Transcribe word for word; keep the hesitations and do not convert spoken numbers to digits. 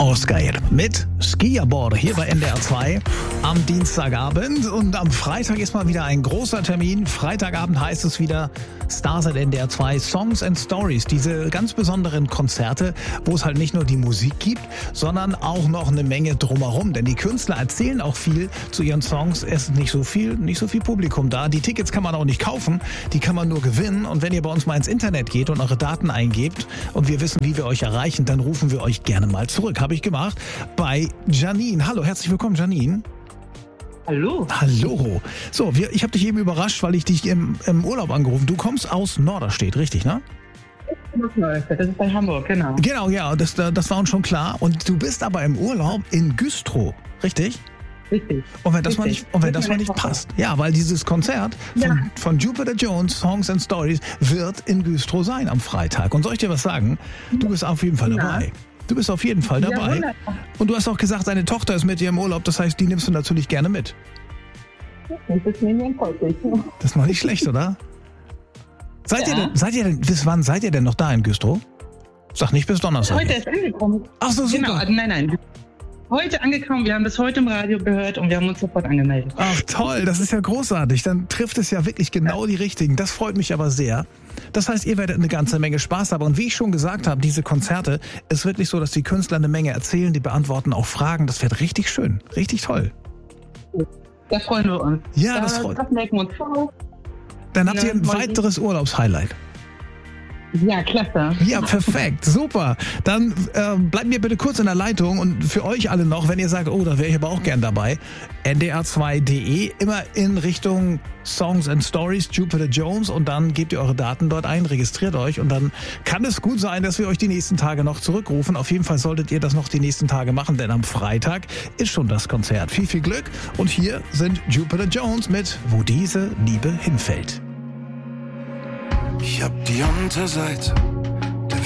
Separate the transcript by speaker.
Speaker 1: Ausgeil mit Skiaboard hier bei N D R zwei am Dienstagabend. Und am Freitag ist mal wieder ein großer Termin. Freitagabend heißt es wieder Stars at N D R zwei Songs and Stories. Diese ganz besonderen Konzerte, wo es halt nicht nur die Musik gibt, sondern auch noch eine Menge drumherum. Denn die Künstler erzählen auch viel zu ihren Songs. Es ist nicht so viel, nicht so viel Publikum da. Die Tickets kann man auch nicht kaufen. Die kann man nur gewinnen. Und wenn ihr bei uns mal ins Internet geht und eure Daten eingebt und wir wissen, wie wir euch erreichen, dann rufen wir euch gerne mal zurück. Habe ich gemacht bei Janine. Hallo, herzlich willkommen, Janine.
Speaker 2: Hallo.
Speaker 1: Hallo. So, wir, ich habe dich eben überrascht, weil ich dich im, im Urlaub angerufen. Du kommst aus Norderstedt, richtig, ne?
Speaker 2: Das ist bei Hamburg, genau.
Speaker 1: Genau, ja, das, das war uns schon klar. Und du bist aber im Urlaub in Güstrow, richtig?
Speaker 2: Richtig.
Speaker 1: Und wenn das
Speaker 2: Richtig.
Speaker 1: mal nicht, und wenn das mal nicht passt. Ja, weil dieses Konzert von,
Speaker 2: Ja.
Speaker 1: von Jupiter Jones, Songs and Stories, wird in Güstrow sein am Freitag. Und soll ich dir was sagen? Du bist auf jeden Fall
Speaker 2: Ja.
Speaker 1: dabei. Du bist auf jeden Fall
Speaker 2: Ja,
Speaker 1: dabei.
Speaker 2: wunderbar.
Speaker 1: Und du hast auch gesagt, deine Tochter ist mit dir im Urlaub. Das heißt, die nimmst du natürlich gerne mit.
Speaker 2: Das ist mir nicht freundlich.
Speaker 1: Das ist noch nicht schlecht, oder? Seid,
Speaker 2: Ja.
Speaker 1: ihr denn, seid ihr denn, bis wann seid ihr denn noch da in Güstrow? Sag nicht bis Donnerstag.
Speaker 2: Heute ist angekommen.
Speaker 1: Ach so, super.
Speaker 2: Genau, also nein, nein. Heute angekommen, wir haben das heute im Radio gehört und wir haben uns sofort angemeldet.
Speaker 1: Ach toll, das ist ja großartig. Dann trifft es ja wirklich genau die Richtigen. Das freut mich aber sehr. Das heißt, ihr werdet eine ganze Menge Spaß haben. Und wie ich schon gesagt habe, diese Konzerte, ist wirklich so, dass die Künstler eine Menge erzählen, die beantworten auch Fragen. Das wird richtig schön, richtig toll.
Speaker 2: Da freuen wir uns.
Speaker 1: Ja,
Speaker 2: da,
Speaker 1: das freut-
Speaker 2: Das merken wir uns vor.
Speaker 1: Dann habt
Speaker 2: Ja,
Speaker 1: ihr ein
Speaker 2: mal
Speaker 1: weiteres Urlaubshighlight.
Speaker 2: Ja, klasse.
Speaker 1: Ja, perfekt, super. Dann äh, bleibt mir bitte kurz in der Leitung und für euch alle noch, wenn ihr sagt, oh, da wäre ich aber auch gern dabei, N D R zwei Punkt de, immer in Richtung Songs and Stories, Jupiter Jones, und dann gebt ihr eure Daten dort ein, registriert euch und dann kann es gut sein, dass wir euch die nächsten Tage noch zurückrufen. Auf jeden Fall solltet ihr das noch die nächsten Tage machen, denn am Freitag ist schon das Konzert. Viel, viel Glück und hier sind Jupiter Jones mit Wo diese Liebe hinfällt.
Speaker 3: Ich hab die Unterseite